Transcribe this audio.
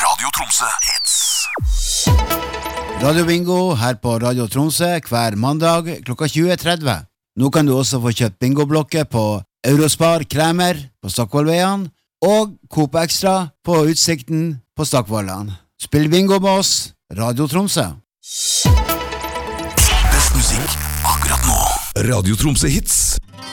Radio Tromsø Hits. Radio Bingo her på Radio Tromsø hver mandag klokka 20.30. Nå kan du også få kjøpt bingoblokker på Eurospar Kremer på Stockvollveien og Coop Extra på Utsikten på Stockvollan. Spill bingo med oss, Radio Tromsø. Best musikk akkurat nå. Radio Tromsø Hits.